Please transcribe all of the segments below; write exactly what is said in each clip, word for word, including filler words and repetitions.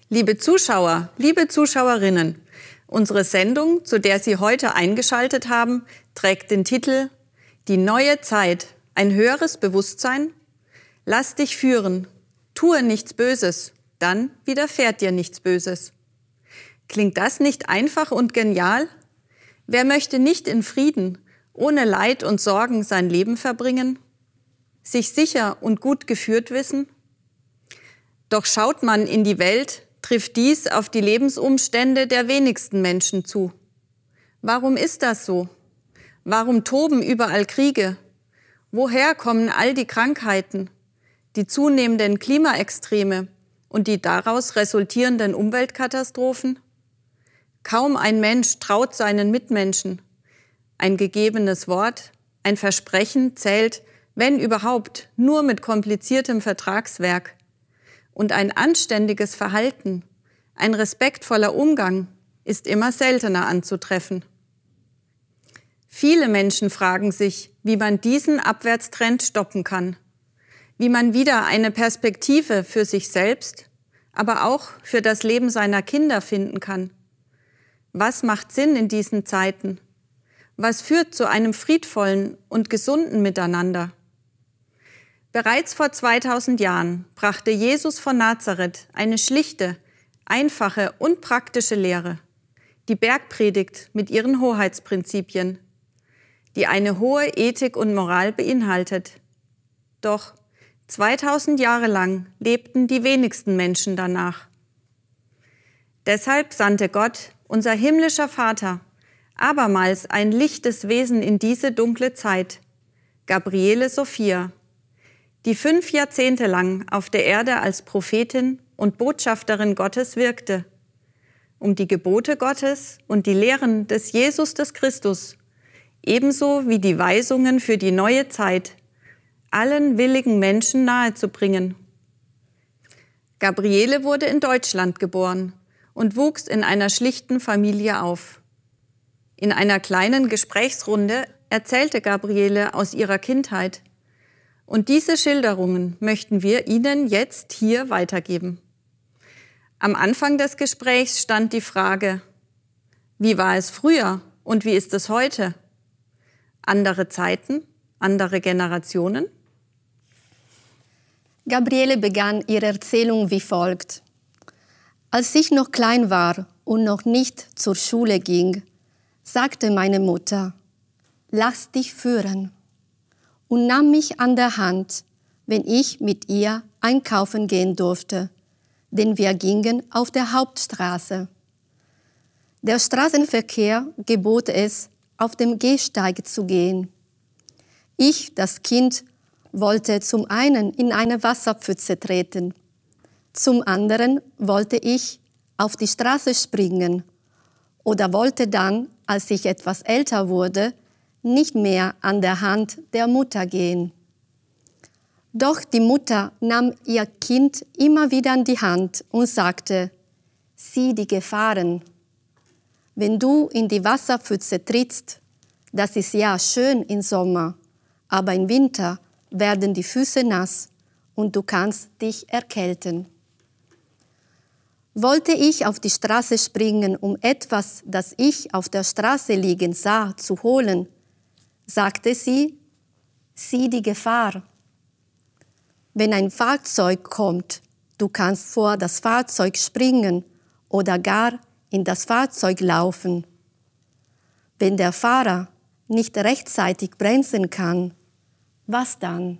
Liebe Zuschauer, liebe Zuschauerinnen, unsere Sendung, zu der Sie heute eingeschaltet haben, trägt den Titel »Die neue Zeit, ein höheres Bewusstsein? Lass dich führen, tue nichts Böses, dann widerfährt dir nichts Böses.« Klingt das nicht einfach und genial? Wer möchte nicht in Frieden, ohne Leid und Sorgen sein Leben verbringen? Sich sicher und gut geführt wissen? Doch schaut man in die Welt, trifft dies auf die Lebensumstände der wenigsten Menschen zu. Warum ist das so? Warum toben überall Kriege? Woher kommen all die Krankheiten, die zunehmenden Klimaextreme und die daraus resultierenden Umweltkatastrophen? Kaum ein Mensch traut seinen Mitmenschen. Ein gegebenes Wort, ein Versprechen zählt, wenn überhaupt, nur mit kompliziertem Vertragswerk. Und ein anständiges Verhalten, ein respektvoller Umgang ist immer seltener anzutreffen. Viele Menschen fragen sich, wie man diesen Abwärtstrend stoppen kann, wie man wieder eine Perspektive für sich selbst, aber auch für das Leben seiner Kinder finden kann. Was macht Sinn in diesen Zeiten? Was führt zu einem friedvollen und gesunden Miteinander? Bereits vor zweitausend Jahren brachte Jesus von Nazareth eine schlichte, einfache und praktische Lehre, die Bergpredigt mit ihren Hoheitsprinzipien, die eine hohe Ethik und Moral beinhaltet. Doch zweitausend Jahre lang lebten die wenigsten Menschen danach. Deshalb sandte Gott, unser himmlischer Vater, abermals ein lichtes Wesen in diese dunkle Zeit, Gabriele Sophia, die fünf Jahrzehnte lang auf der Erde als Prophetin und Botschafterin Gottes wirkte, um die Gebote Gottes und die Lehren des Jesus des Christus, ebenso wie die Weisungen für die neue Zeit, allen willigen Menschen nahezubringen. Gabriele wurde in Deutschland geboren und wuchs in einer schlichten Familie auf. In einer kleinen Gesprächsrunde erzählte Gabriele aus ihrer Kindheit. Und diese Schilderungen möchten wir Ihnen jetzt hier weitergeben. Am Anfang des Gesprächs stand die Frage: Wie war es früher und wie ist es heute? Andere Zeiten, andere Generationen? Gabriele begann ihre Erzählung wie folgt. Als ich noch klein war und noch nicht zur Schule ging, sagte meine Mutter: Lass dich führen, und nahm mich an der Hand, wenn ich mit ihr einkaufen gehen durfte, denn wir gingen auf der Hauptstraße. Der Straßenverkehr gebot es, auf dem Gehsteig zu gehen. Ich, das Kind, wollte zum einen in eine Wasserpfütze treten, zum anderen wollte ich auf die Straße springen oder wollte dann, als ich etwas älter wurde, nicht mehr an der Hand der Mutter gehen. Doch die Mutter nahm ihr Kind immer wieder an die Hand und sagte: Sieh die Gefahren. Wenn du in die Wasserpfütze trittst, das ist ja schön im Sommer, aber im Winter werden die Füße nass und du kannst dich erkälten. Wollte ich auf die Straße springen, um etwas, das ich auf der Straße liegen sah, zu holen, sagte sie: Sieh die Gefahr. Wenn ein Fahrzeug kommt, du kannst vor das Fahrzeug springen oder gar in das Fahrzeug laufen. Wenn der Fahrer nicht rechtzeitig bremsen kann, was dann?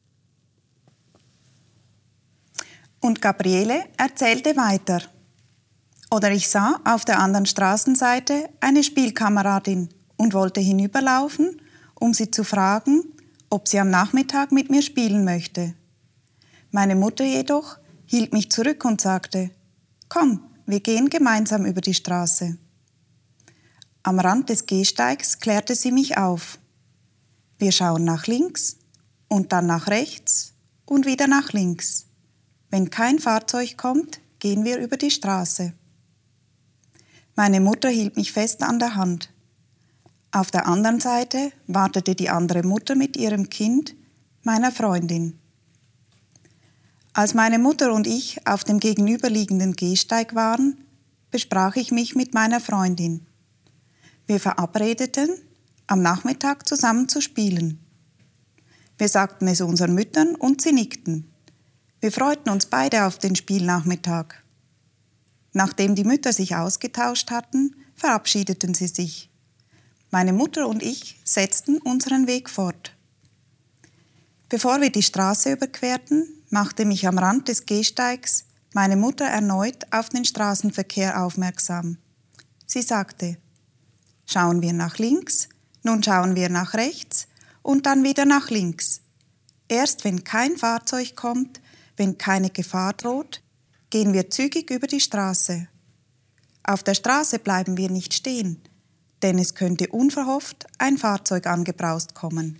Und Gabriele erzählte weiter. Oder ich sah auf der anderen Straßenseite eine Spielkameradin und wollte hinüberlaufen, um sie zu fragen, ob sie am Nachmittag mit mir spielen möchte. Meine Mutter jedoch hielt mich zurück und sagte: Komm, wir gehen gemeinsam über die Straße. Am Rand des Gehsteigs klärte sie mich auf. Wir schauen nach links und dann nach rechts und wieder nach links. Wenn kein Fahrzeug kommt, gehen wir über die Straße. Meine Mutter hielt mich fest an der Hand. Auf der anderen Seite wartete die andere Mutter mit ihrem Kind, meiner Freundin. Als meine Mutter und ich auf dem gegenüberliegenden Gehsteig waren, besprach ich mich mit meiner Freundin. Wir verabredeten, am Nachmittag zusammen zu spielen. Wir sagten es unseren Müttern und sie nickten. Wir freuten uns beide auf den Spielnachmittag. Nachdem die Mütter sich ausgetauscht hatten, verabschiedeten sie sich. Meine Mutter und ich setzten unseren Weg fort. Bevor wir die Straße überquerten, machte mich am Rand des Gehsteigs meine Mutter erneut auf den Straßenverkehr aufmerksam. Sie sagte: Schauen wir nach links, nun schauen wir nach rechts und dann wieder nach links. Erst wenn kein Fahrzeug kommt, wenn keine Gefahr droht, gehen wir zügig über die Straße. Auf der Straße bleiben wir nicht stehen, denn es könnte unverhofft ein Fahrzeug angebraust kommen.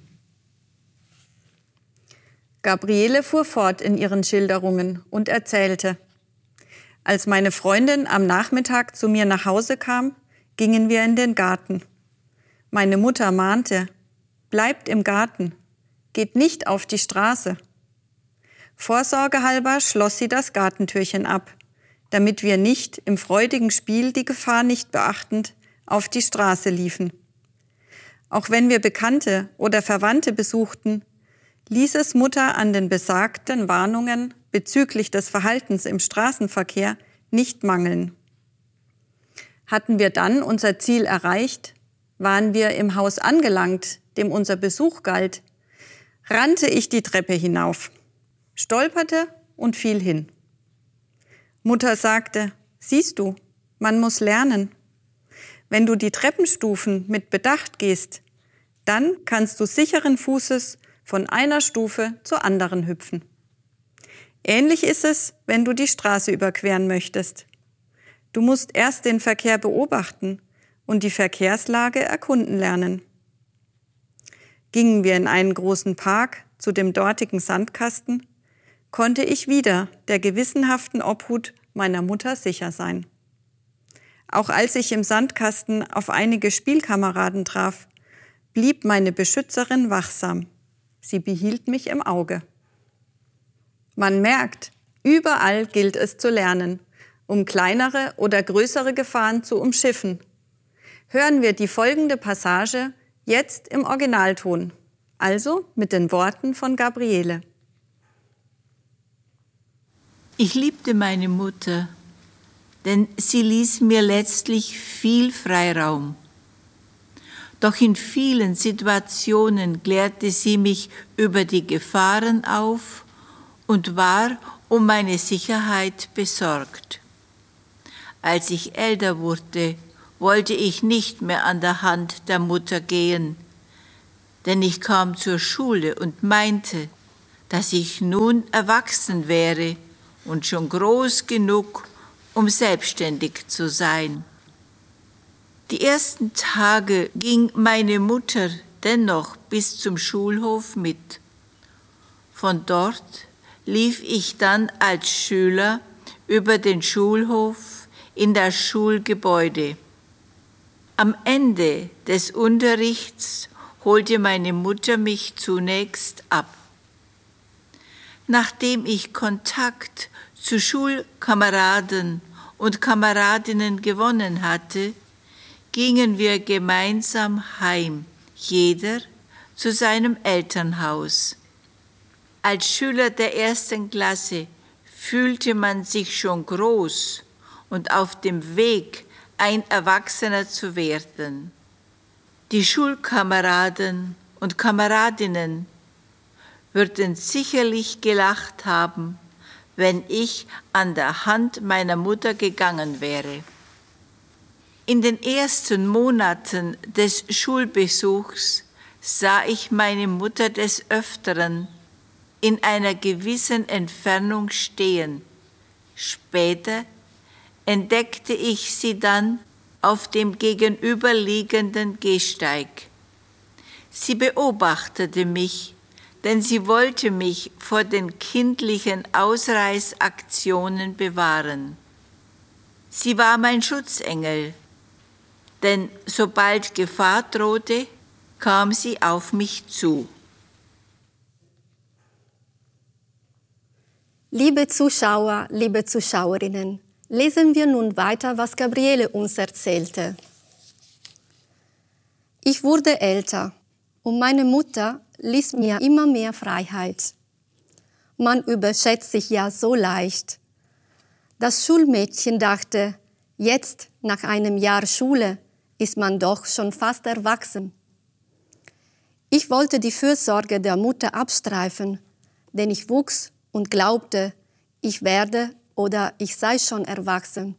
Gabriele fuhr fort in ihren Schilderungen und erzählte: Als meine Freundin am Nachmittag zu mir nach Hause kam, gingen wir in den Garten. Meine Mutter mahnte: Bleibt im Garten, geht nicht auf die Straße. Vorsorgehalber schloss sie das Gartentürchen ab, damit wir nicht im freudigen Spiel die Gefahr nicht beachtend auf die Straße liefen. Auch wenn wir Bekannte oder Verwandte besuchten, ließ es Mutter an den besagten Warnungen bezüglich des Verhaltens im Straßenverkehr nicht mangeln. Hatten wir dann unser Ziel erreicht, waren wir im Haus angelangt, dem unser Besuch galt, rannte ich die Treppe hinauf, stolperte und fiel hin. Mutter sagte: Siehst du, man muss lernen. Wenn du die Treppenstufen mit Bedacht gehst, dann kannst du sicheren Fußes von einer Stufe zur anderen hüpfen. Ähnlich ist es, wenn du die Straße überqueren möchtest. Du musst erst den Verkehr beobachten und die Verkehrslage erkunden lernen. Gingen wir in einen großen Park zu dem dortigen Sandkasten, konnte ich wieder der gewissenhaften Obhut meiner Mutter sicher sein. Auch als ich im Sandkasten auf einige Spielkameraden traf, blieb meine Beschützerin wachsam. Sie behielt mich im Auge. Man merkt, überall gilt es zu lernen, um kleinere oder größere Gefahren zu umschiffen. Hören wir die folgende Passage jetzt im Originalton, also mit den Worten von Gabriele. Ich liebte meine Mutter, denn sie ließ mir letztlich viel Freiraum. Doch in vielen Situationen klärte sie mich über die Gefahren auf und war um meine Sicherheit besorgt. Als ich älter wurde, wollte ich nicht mehr an der Hand der Mutter gehen, denn ich kam zur Schule und meinte, dass ich nun erwachsen wäre und schon groß genug, um selbstständig zu sein. Die ersten Tage ging meine Mutter dennoch bis zum Schulhof mit. Von dort lief ich dann als Schüler über den Schulhof in das Schulgebäude. Am Ende des Unterrichts holte meine Mutter mich zunächst ab. Nachdem ich Kontakt zu Schulkameraden und Kameradinnen gewonnen hatte, gingen wir gemeinsam heim, jeder zu seinem Elternhaus. Als Schüler der ersten Klasse fühlte man sich schon groß und auf dem Weg, ein Erwachsener zu werden. Die Schulkameraden und Kameradinnen würden sicherlich gelacht haben, wenn ich an der Hand meiner Mutter gegangen wäre. In den ersten Monaten des Schulbesuchs sah ich meine Mutter des Öfteren in einer gewissen Entfernung stehen. Später entdeckte ich sie dann auf dem gegenüberliegenden Gehsteig. Sie beobachtete mich, denn sie wollte mich vor den kindlichen Ausreißaktionen bewahren. Sie war mein Schutzengel, denn sobald Gefahr drohte, kam sie auf mich zu. Liebe Zuschauer, liebe Zuschauerinnen, lesen wir nun weiter, was Gabriele uns erzählte. Ich wurde älter und meine Mutter ließ mir immer mehr Freiheit. Man überschätzt sich ja so leicht. Das Schulmädchen dachte, jetzt, nach einem Jahr Schule, ist man doch schon fast erwachsen. Ich wollte die Fürsorge der Mutter abstreifen, denn ich wuchs und glaubte, ich werde oder ich sei schon erwachsen.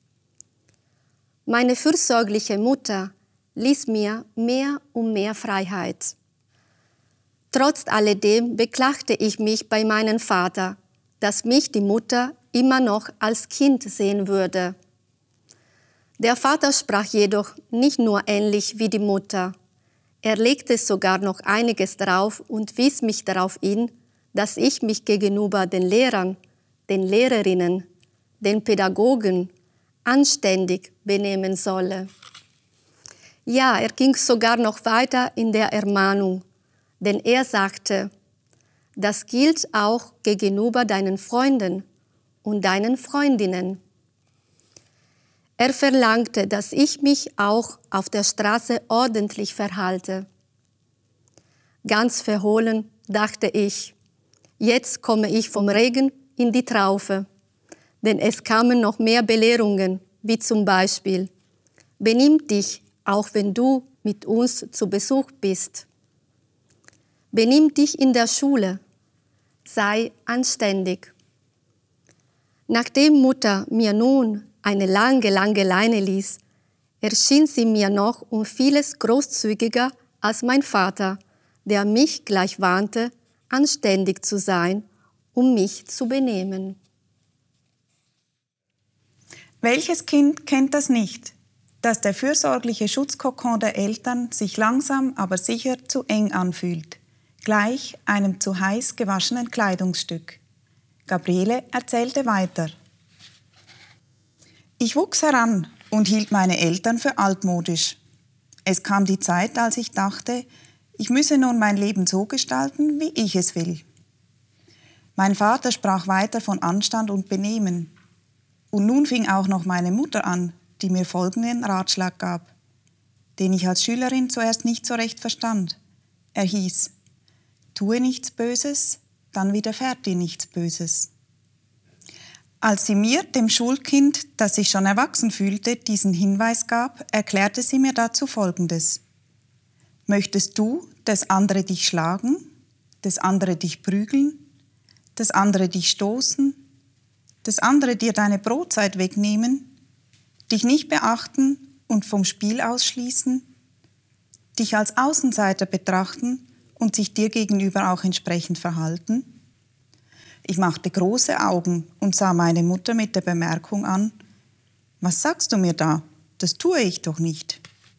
Meine fürsorgliche Mutter ließ mir mehr und mehr Freiheit. Trotz alledem beklagte ich mich bei meinem Vater, dass mich die Mutter immer noch als Kind sehen würde. Der Vater sprach jedoch nicht nur ähnlich wie die Mutter. Er legte sogar noch einiges drauf und wies mich darauf hin, dass ich mich gegenüber den Lehrern, den Lehrerinnen, den Pädagogen anständig benehmen solle. Ja, er ging sogar noch weiter in der Ermahnung, denn er sagte, das gilt auch gegenüber deinen Freunden und deinen Freundinnen. Er verlangte, dass ich mich auch auf der Straße ordentlich verhalte. Ganz verhohlen dachte ich, jetzt komme ich vom Regen in die Traufe, denn es kamen noch mehr Belehrungen, wie zum Beispiel, benimm dich, auch wenn du mit uns zu Besuch bist. Benimm dich in der Schule, sei anständig. Nachdem Mutter mir nun eine lange, lange Leine ließ, erschien sie mir noch um vieles großzügiger als mein Vater, der mich gleich warnte, anständig zu sein, um mich zu benehmen. Welches Kind kennt das nicht, dass der fürsorgliche Schutzkokon der Eltern sich langsam, aber sicher zu eng anfühlt, gleich einem zu heiß gewaschenen Kleidungsstück? Gabriele erzählte weiter. Ich wuchs heran und hielt meine Eltern für altmodisch. Es kam die Zeit, als ich dachte, ich müsse nun mein Leben so gestalten, wie ich es will. Mein Vater sprach weiter von Anstand und Benehmen. Und nun fing auch noch meine Mutter an, die mir folgenden Ratschlag gab, den ich als Schülerin zuerst nicht so recht verstand. Er hieß, tue nichts Böses, dann widerfährt dir nichts Böses. Als sie mir, dem Schulkind, das sich schon erwachsen fühlte, diesen Hinweis gab, erklärte sie mir dazu Folgendes. Möchtest du, dass andere dich schlagen, dass andere dich prügeln, dass andere dich stoßen, dass andere dir deine Brotzeit wegnehmen, dich nicht beachten und vom Spiel ausschließen, dich als Außenseiter betrachten und sich dir gegenüber auch entsprechend verhalten? Ich machte große Augen und sah meine Mutter mit der Bemerkung an, was sagst du mir da? Das tue ich doch nicht.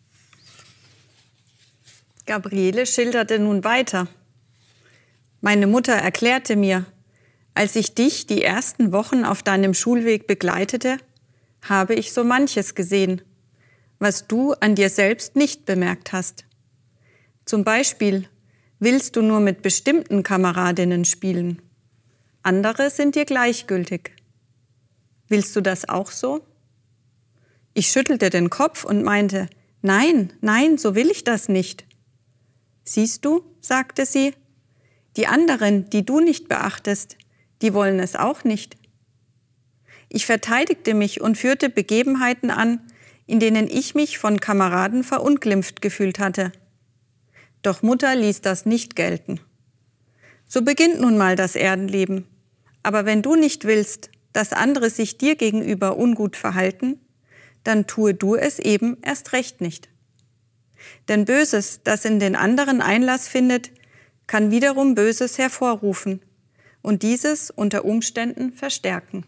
Gabriele schilderte nun weiter. Meine Mutter erklärte mir, als ich dich die ersten Wochen auf deinem Schulweg begleitete, habe ich so manches gesehen, was du an dir selbst nicht bemerkt hast. Zum Beispiel willst du nur mit bestimmten Kameradinnen spielen. Andere sind dir gleichgültig. Willst du das auch so? Ich schüttelte den Kopf und meinte, nein, nein, so will ich das nicht. Siehst du, sagte sie, die anderen, die du nicht beachtest, die wollen es auch nicht. Ich verteidigte mich und führte Begebenheiten an, in denen ich mich von Kameraden verunglimpft gefühlt hatte. Doch Mutter ließ das nicht gelten. So beginnt nun mal das Erdenleben. Aber wenn du nicht willst, dass andere sich dir gegenüber ungut verhalten, dann tue du es eben erst recht nicht. Denn Böses, das in den anderen Einlass findet, kann wiederum Böses hervorrufen und dieses unter Umständen verstärken.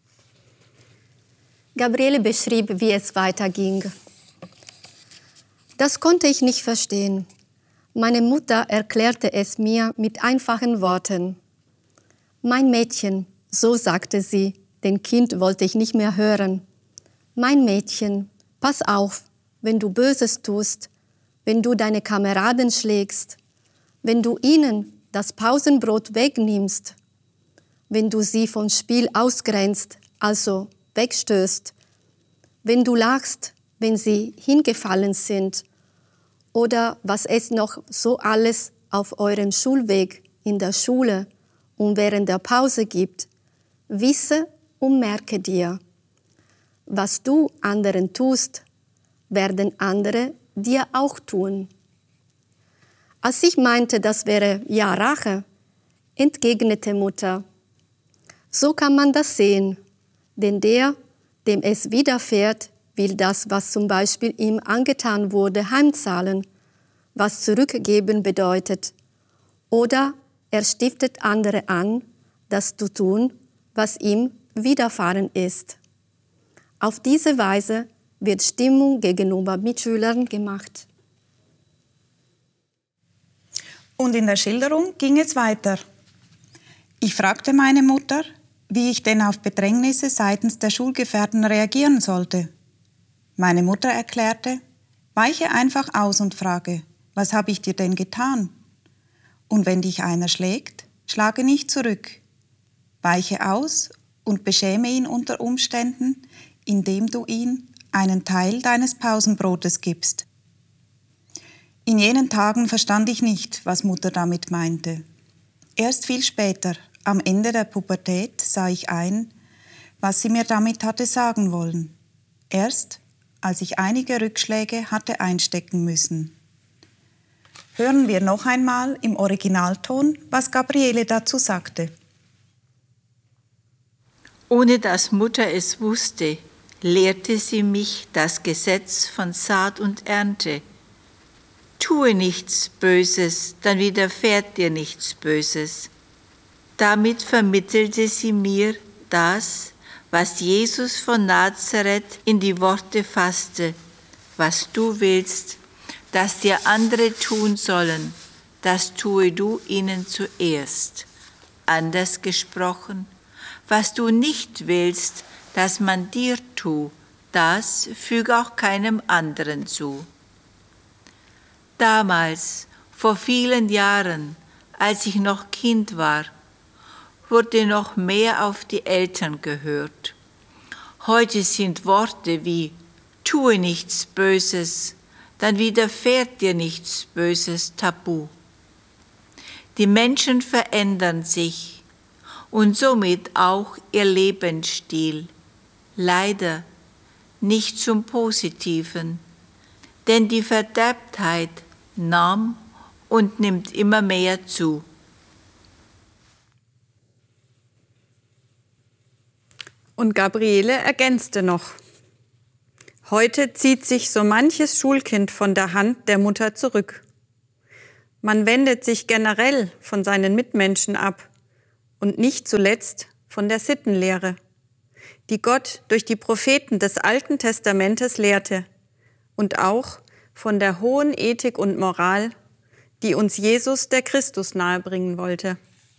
Gabriele beschrieb, wie es weiterging. Das konnte ich nicht verstehen. Meine Mutter erklärte es mir mit einfachen Worten. Mein Mädchen, so sagte sie, den Kind wollte ich nicht mehr hören. Mein Mädchen, pass auf, wenn du Böses tust, wenn du deine Kameraden schlägst, wenn du ihnen das Pausenbrot wegnimmst. wenn du sie vom Spiel ausgrenzt, also wegstößt, wenn du lachst, wenn sie hingefallen sind, oder was es noch so alles auf eurem Schulweg, in der Schule und während der Pause gibt, wisse und merke dir, was du anderen tust, werden andere dir auch tun. Als ich meinte, das wäre ja Rache, entgegnete Mutter, so kann man das sehen, denn der, dem es widerfährt, will das, was zum Beispiel ihm angetan wurde, heimzahlen, was zurückgeben bedeutet. Oder er stiftet andere an, das zu tun, was ihm widerfahren ist. Auf diese Weise wird Stimmung gegenüber Mitschülern gemacht. Und in der Schilderung ging es weiter. Ich fragte meine Mutter, wie ich denn auf Bedrängnisse seitens der Schulgefährten reagieren sollte. Meine Mutter erklärte, weiche einfach aus und frage, was habe ich dir denn getan? Und wenn dich einer schlägt, schlage nicht zurück. Weiche aus und beschäme ihn unter Umständen, indem du ihm einen Teil deines Pausenbrotes gibst. In jenen Tagen verstand ich nicht, was Mutter damit meinte. Erst viel später, am Ende der Pubertät, sah ich ein, was sie mir damit hatte sagen wollen. Erst, als ich einige Rückschläge hatte einstecken müssen. Hören wir noch einmal im Originalton, was Gabriele dazu sagte. Ohne dass Mutter es wusste, lehrte sie mich das Gesetz von Saat und Ernte. Tue nichts Böses, dann widerfährt dir nichts Böses. Damit vermittelte sie mir das, was Jesus von Nazareth in die Worte fasste: Was du willst, dass dir andere tun sollen, das tue du ihnen zuerst. Anders gesprochen, was du nicht willst, dass man dir tue, das füge auch keinem anderen zu. Damals, vor vielen Jahren, als ich noch Kind war, wurde noch mehr auf die Eltern gehört. Heute sind Worte wie tue nichts Böses, dann widerfährt dir nichts Böses tabu. Die Menschen verändern sich und somit auch ihr Lebensstil. Leider nicht zum Positiven, denn die Verderbtheit nahm und nimmt immer mehr zu. Und Gabriele ergänzte noch: Heute zieht sich so manches Schulkind von der Hand der Mutter zurück. Man wendet sich generell von seinen Mitmenschen ab und nicht zuletzt von der Sittenlehre, die Gott durch die Propheten des Alten Testamentes lehrte, und auch von der hohen Ethik und Moral, die uns Jesus, der Christus, nahebringen wollte.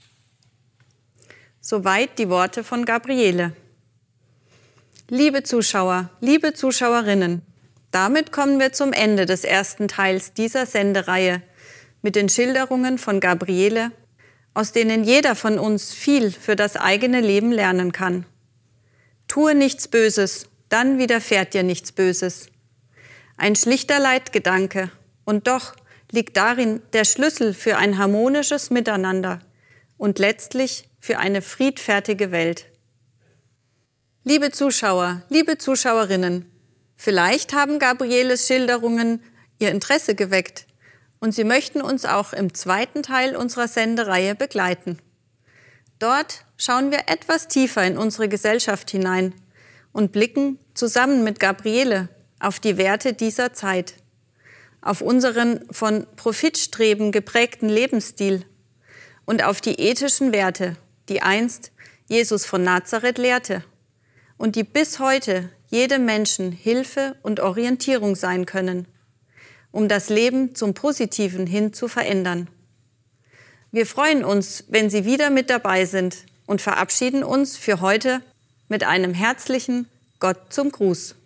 Soweit die Worte von Gabriele. Liebe Zuschauer, liebe Zuschauerinnen, damit kommen wir zum Ende des ersten Teils dieser Sendereihe mit den Schilderungen von Gabriele, aus denen jeder von uns viel für das eigene Leben lernen kann. Tue nichts Böses, dann widerfährt dir nichts Böses. Ein schlichter Leitgedanke, und doch liegt darin der Schlüssel für ein harmonisches Miteinander und letztlich für eine friedfertige Welt. Liebe Zuschauer, liebe Zuschauerinnen, vielleicht haben Gabrieles Schilderungen Ihr Interesse geweckt und Sie möchten uns auch im zweiten Teil unserer Sendereihe begleiten. Dort schauen wir etwas tiefer in unsere Gesellschaft hinein und blicken zusammen mit Gabriele auf die Werte dieser Zeit, auf unseren von Profitstreben geprägten Lebensstil und auf die ethischen Werte, die einst Jesus von Nazareth lehrte und die bis heute jedem Menschen Hilfe und Orientierung sein können, um das Leben zum Positiven hin zu verändern. Wir freuen uns, wenn Sie wieder mit dabei sind und verabschieden uns für heute mit einem herzlichen Gott zum Gruß.